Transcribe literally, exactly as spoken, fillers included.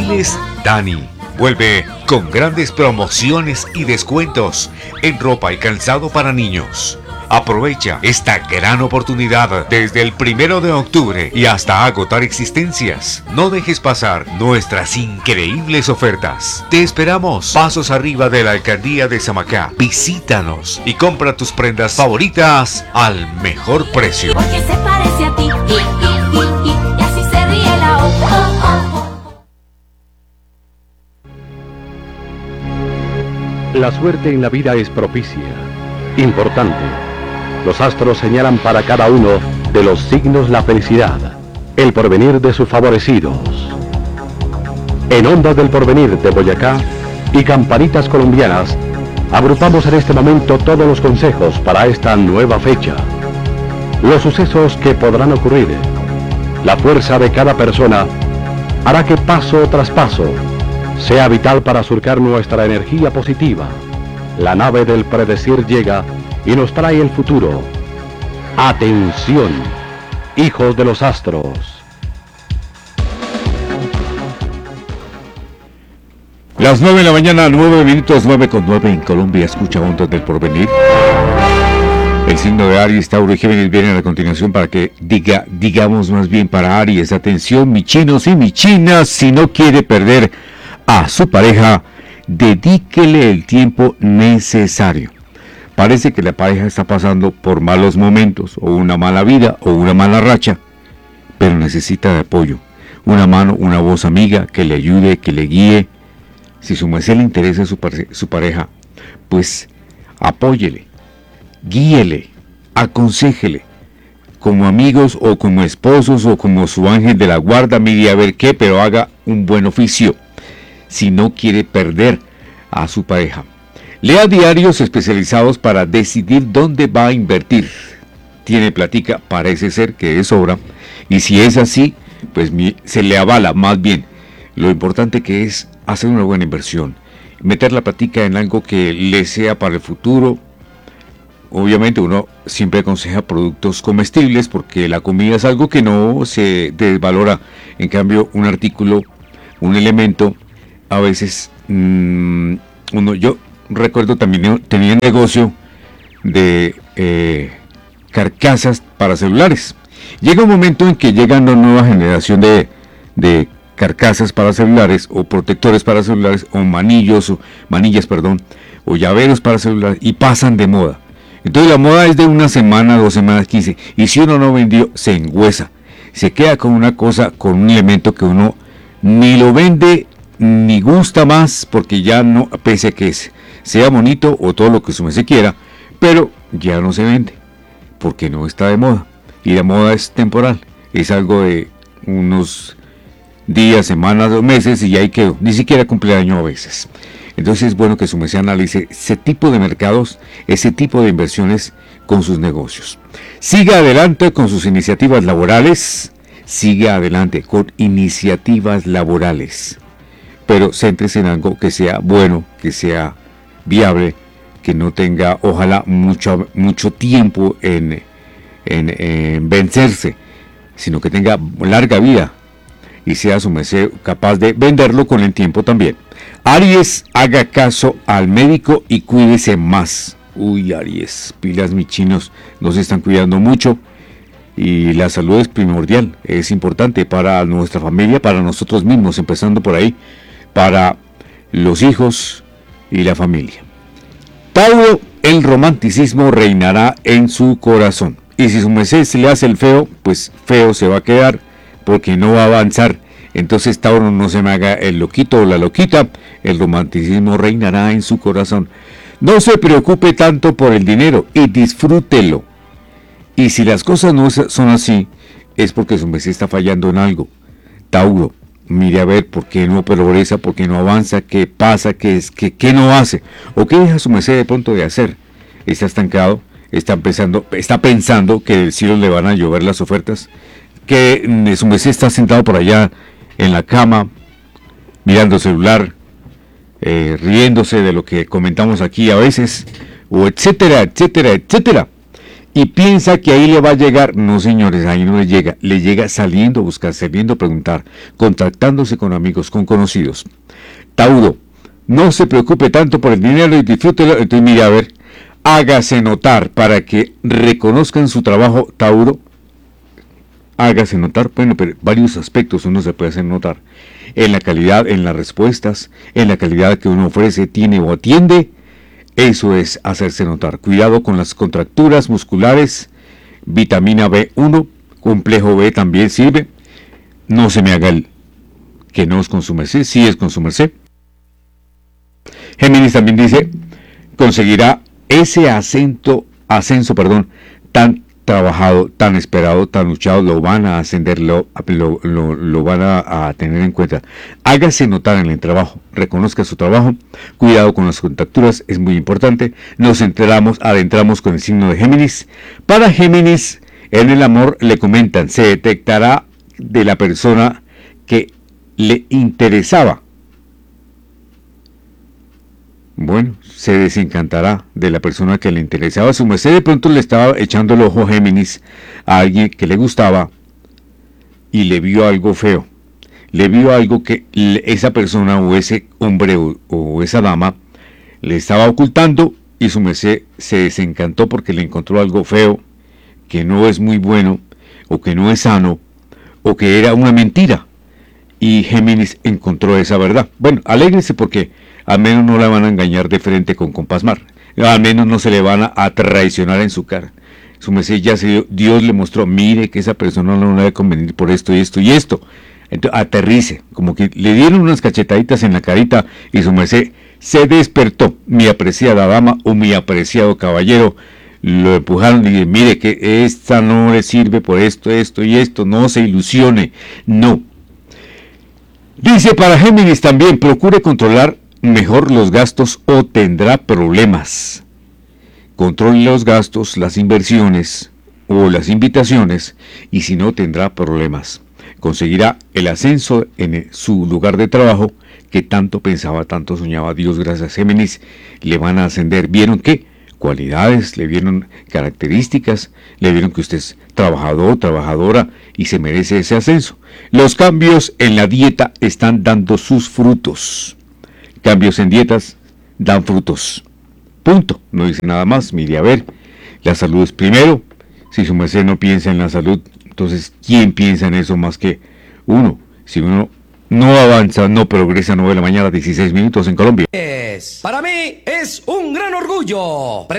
Textiles Dani vuelve con grandes promociones y descuentos en ropa y calzado para niños. Aprovecha esta gran oportunidad desde el primero de octubre y hasta agotar existencias. No dejes pasar nuestras increíbles ofertas. Te esperamos pasos arriba de la alcaldía de Samacá. Visítanos y compra tus prendas favoritas al mejor precio. Porque se parece a ti y, y, y, y, y así se ríe la otra. Oh, oh, oh. La suerte en la vida es propicia, importante. Los astros señalan para cada uno de los signos la felicidad, el porvenir de sus favorecidos. En Ondas del Porvenir de Boyacá y Campanitas Colombianas, agrupamos en este momento todos los consejos para esta nueva fecha. Los sucesos que podrán ocurrir, la fuerza de cada persona, hará que paso tras paso sea vital para surcar nuestra energía positiva. La nave del predecir llega y nos trae el futuro. Atención, hijos de los astros. Las nueve de la mañana, nueve minutos, nueve con nueve en Colombia. Escucha Ondas del Porvenir. El signo de Aries, Tauro y Géminis vienen a continuación para que diga, digamos más bien para Aries. Atención, mi chinos y mi chinas, si no quiere perder a su pareja, dedíquele el tiempo necesario. Parece que la pareja está pasando por malos momentos, o una mala vida, o una mala racha, pero necesita de apoyo, una mano, una voz amiga que le ayude, que le guíe. Si su merced le interesa su, pare- su pareja, pues apóyele, guíele, aconséjele, como amigos o como esposos o como su ángel de la guarda, mire a ver qué, pero haga un buen oficio. Si no quiere perder a su pareja, lea diarios especializados para decidir dónde va a invertir. Tiene platica, parece ser que es sobra, y si es así, pues mi, se le avala más bien. Lo importante que es hacer una buena inversión, meter la platica en algo que le sea para el futuro. Obviamente uno siempre aconseja productos comestibles porque la comida es algo que no se desvalora. En cambio, un artículo, un elemento, a veces mmm, uno, yo recuerdo también tenía un negocio de eh, carcasas para celulares. Llega un momento en que llega una nueva generación de, de carcasas para celulares o protectores para celulares o manillos, o manillas, perdón, o llaveros para celulares y pasan de moda. Entonces la moda es de una semana, dos semanas, quince, y si uno no vendió, se engüesa. Se queda con una cosa, con un elemento que uno ni lo vende ni gusta más porque ya no, pese a que sea bonito o todo lo que su merced quiera, pero ya no se vende porque no está de moda. Y la moda es temporal, es algo de unos días, semanas o meses y ahí quedó, ni siquiera cumpleaños a veces. Entonces es bueno que su merced analice ese tipo de mercados, ese tipo de inversiones con sus negocios. Siga adelante con sus iniciativas laborales, siga adelante con iniciativas laborales, pero céntrese en algo que sea bueno, que sea viable, que no tenga, ojalá, mucho, mucho tiempo en, en, en vencerse, sino que tenga larga vida y sea su merced capaz de venderlo con el tiempo también. Aries, haga caso al médico y cuídese más. Uy, Aries, pilas mis chinos, no se están cuidando mucho y la salud es primordial, es importante para nuestra familia, para nosotros mismos, empezando por ahí, para los hijos y la familia. Tauro, el romanticismo reinará en su corazón. Y si su merced se le hace el feo, pues feo se va a quedar porque no va a avanzar. Entonces, Tauro, no se me haga el loquito o la loquita, el romanticismo reinará en su corazón. No se preocupe tanto por el dinero y disfrútelo. Y si las cosas no son así, es porque su merced está fallando en algo. Tauro, mire a ver por qué no progresa, por qué no avanza, qué pasa, qué, es, qué, qué no hace, o qué deja su merced de pronto de hacer. Está estancado, está pensando, está pensando que del cielo le van a llover las ofertas, que su merced está sentado por allá en la cama, mirando el celular, eh, riéndose de lo que comentamos aquí a veces, o etcétera, etcétera, etcétera. y piensa que ahí le va a llegar. No, señores, ahí no le llega. Le llega saliendo a buscar, saliendo a preguntar, contactándose con amigos, con conocidos. Tauro, no se preocupe tanto por el dinero y disfrútelo. Entonces, mire, a ver, hágase notar para que reconozcan su trabajo, Tauro. Hágase notar, bueno, pero varios aspectos uno se puede hacer notar. En la calidad, en las respuestas, en la calidad que uno ofrece, tiene o atiende. Eso es hacerse notar. Cuidado con las contracturas musculares. Vitamina B uno, complejo B también sirve. No se me haga el que no es con su merced, sí es con su merced. Géminis también dice, conseguirá ese ascenso, ascenso, perdón, tan trabajado, tan esperado, tan luchado, lo van a ascender, lo, lo, lo, lo van a, a tener en cuenta. Hágase notar en el trabajo, reconozca su trabajo, cuidado con las contacturas, es muy importante. Nos entramos, adentramos con el signo de Géminis. Para Géminis, en el amor le comentan, se detectará de la persona que le interesaba. Bueno, se desencantará de la persona que le interesaba. Su merced de pronto le estaba echando el ojo Géminis a alguien que le gustaba y le vio algo feo. Le vio algo que esa persona o ese hombre o, o esa dama le estaba ocultando y su merced se desencantó porque le encontró algo feo, que no es muy bueno o que no es sano o que era una mentira. Y Géminis encontró esa verdad. Bueno, alégrese porque al menos no la van a engañar de frente con compasmar. Al menos no se le van a, a traicionar en su cara. Su merced ya se dio, Dios le mostró, mire que esa persona no le debe convenir por esto y esto y esto. Entonces aterrice, como que le dieron unas cachetaditas en la carita y su merced se despertó. Mi apreciada dama o mi apreciado caballero, lo empujaron y dije, mire que esta no le sirve por esto, esto y esto, no se ilusione, no. Dice para Géminis también, procure controlar mejor los gastos o tendrá problemas. Controle los gastos, las inversiones o las invitaciones y si no tendrá problemas. Conseguirá el ascenso en su lugar de trabajo que tanto pensaba, tanto soñaba. Dios gracias, Géminis, le van a ascender. ¿Vieron qué? Cualidades, le vieron características, le vieron que usted es trabajador, trabajadora y se merece ese ascenso. Los cambios en la dieta están dando sus frutos. Cambios en dietas dan frutos. Punto. No dice nada más. Mire, a ver, la salud es primero. Si su merced no piensa en la salud, entonces, ¿quién piensa en eso más que uno? Si uno no avanza, no progresa, nueve de la mañana, dieciséis minutos en Colombia. Es, para mí es un gran orgullo